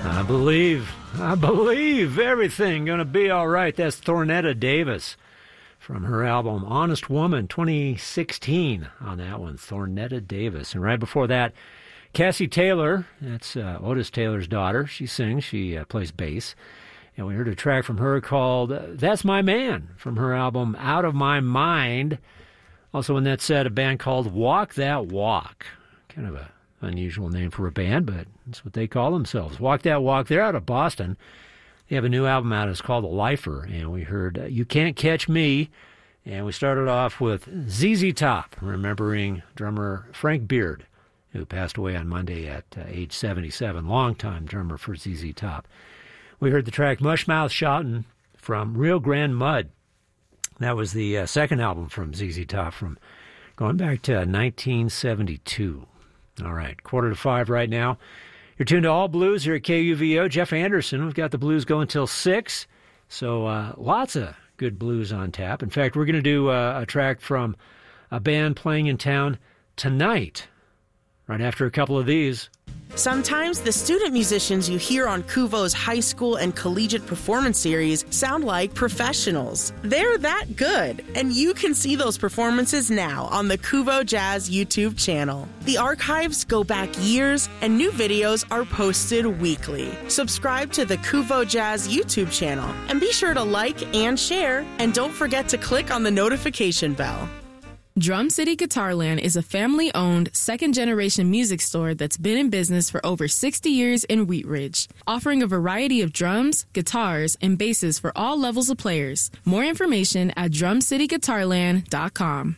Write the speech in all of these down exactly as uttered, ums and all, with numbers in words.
I believe, I believe everything gonna be all right. That's Thornetta Davis from her album Honest Woman, twenty sixteen on that one, Thornetta Davis. And right before that, Cassie Taylor, that's uh, Otis Taylor's daughter. She sings, she uh, plays bass. And we heard a track from her called uh, That's My Man from her album Out of My Mind. Also in that set, a band called Walk That Walk. Kind of a unusual name for a band, but that's what they call themselves. Walk That Walk. They're out of Boston. They have a new album out. It's called The Lifer. And we heard uh, You Can't Catch Me. And we started off with Z Z Top, remembering drummer Frank Beard, who passed away on Monday at uh, age seventy-seven. Longtime drummer for Z Z Top. We heard the track Mushmouth Shoutin' from Real Grand Mud. That was the uh, second album from Z Z Top from going back to nineteen seventy-two. All right, quarter to five right now. You're tuned to All Blues here at K U V O. Jeff Anderson, we've got the blues going till six. So uh, lots of good blues on tap. In fact, we're going to do uh, a track from a band playing in town tonight, right after a couple of these. Sometimes the student musicians you hear on Kuvo's high school and collegiate performance series sound like professionals. They're that good, and you can see those performances now on the Kuvo Jazz YouTube channel. The archives go back years, and new videos are posted weekly. Subscribe to the Kuvo Jazz YouTube channel, and be sure to like and share, and don't forget to click on the notification bell. Drum City Guitarland is a family-owned, second-generation music store that's been in business for over sixty years in Wheat Ridge, offering a variety of drums, guitars, and basses for all levels of players. More information at drum city guitarland dot com.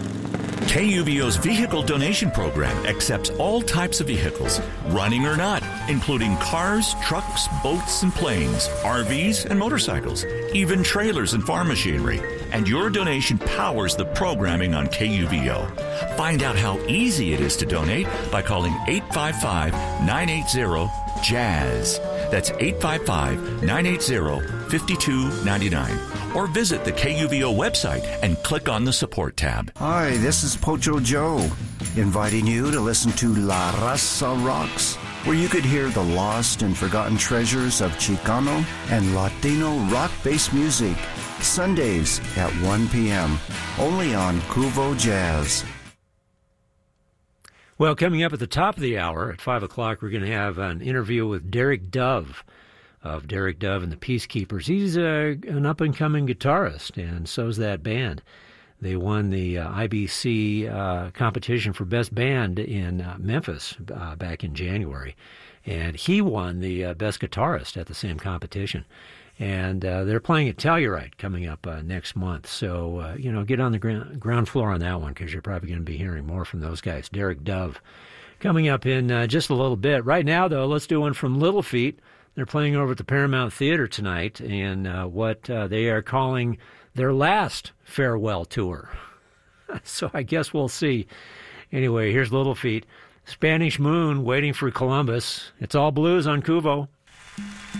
K U V O's vehicle donation program accepts all types of vehicles, running or not, including cars, trucks, boats, and planes, R Vs, and motorcycles, even trailers and farm machinery. And your donation powers the programming on K U V O. Find out how easy it is to donate by calling eight five five, nine eight zero, JAZZ. That's eight five five, nine eight zero, five two nine nine. Or visit the K U V O website and click on the support tab. Hi, this is Pocho Joe, inviting you to listen to La Raza Rocks, where you could hear the lost and forgotten treasures of Chicano and Latino rock-based music, Sundays at one p.m., only on Kuvo Jazz. Well, coming up at the top of the hour, at five o'clock, we're going to have an interview with Derek Dove of Derek Dove and the Peacekeepers. He's a, an up-and-coming guitarist, and so's that band. They won the uh, I B C uh, competition for Best Band in uh, Memphis uh, back in January, and he won the uh, Best Guitarist at the same competition. And uh, they're playing at Telluride coming up uh, next month. So, uh, you know, get on the ground, ground floor on that one because you're probably going to be hearing more from those guys. Derek Dove coming up in uh, just a little bit. Right now, though, let's do one from Little Feat. They're playing over at the Paramount Theater tonight in uh, what uh, they are calling their last farewell tour. So I guess we'll see. Anyway, here's Little Feat. Spanish Moon, Waiting for Columbus. It's all blues on Kuvo.